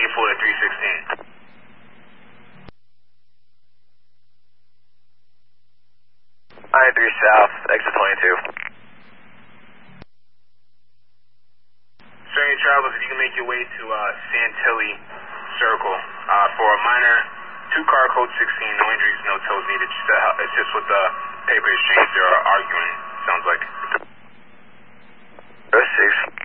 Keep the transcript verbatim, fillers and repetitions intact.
eighty-four to three sixteen. nine three South, exit twenty-two. Sir, any travelers, if you can make your way to uh, Santilli Circle uh, for a minor two-car code sixteen, no injuries, no toes needed, just to help assist with the paper exchange. They're arguing, sounds like. oh six.